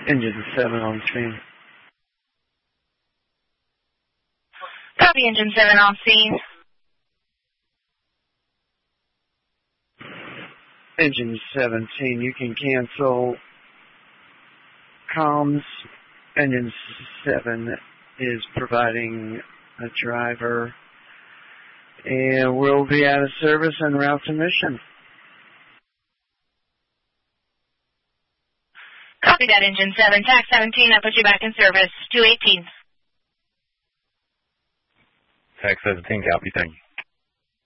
Engine 7 on scene. Copy, Engine 7 on scene. Engine 17, you can cancel comms. Engine 7 is providing a driver and will be out of service en route to mission. Copy that, Engine 7. TAC 17, I'll put you back in service. 218. TAC 17, copy, thank you.